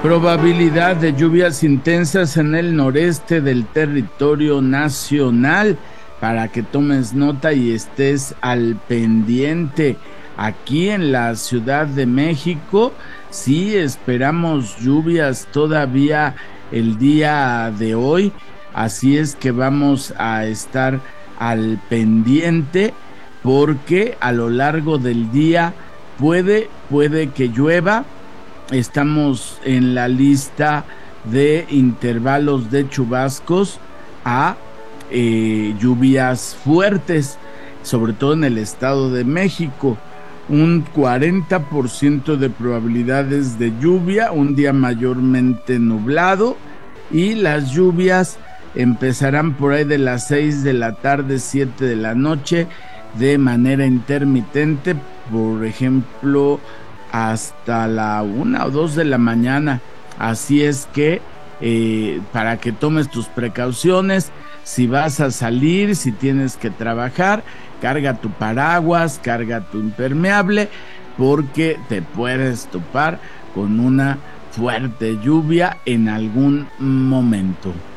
Probabilidad de lluvias intensas en el noreste del territorio nacional, para que tomes nota y estés al pendiente. Aquí en la Ciudad de México sí esperamos lluvias todavía el día de hoy, así es que vamos a estar al pendiente porque a lo largo del día puede que llueva. Estamos en la lista de intervalos de chubascos a lluvias fuertes, sobre todo en el Estado de México. Un 40% de probabilidades de lluvia, un día mayormente nublado, y las lluvias empezarán por ahí de las 6 de la tarde, 7 de la noche, de manera intermitente, por ejemplo, hasta la 1 o 2 de la mañana. Así es que para que tomes tus precauciones, si vas a salir, si tienes que trabajar, carga tu paraguas, carga tu impermeable, porque te puedes topar con una fuerte lluvia en algún momento.